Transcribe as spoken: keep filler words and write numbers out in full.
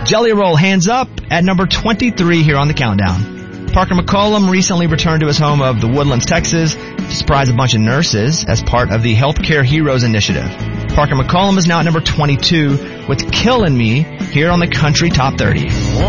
Jelly Roll, Hands Up, at number twenty-three here on the countdown. Parker McCollum recently returned to his home of the Woodlands, Texas, to surprise a bunch of nurses as part of the Healthcare Heroes Initiative. Parker McCollum is now at number twenty-two with Killin' Me here on the Country Top thirty.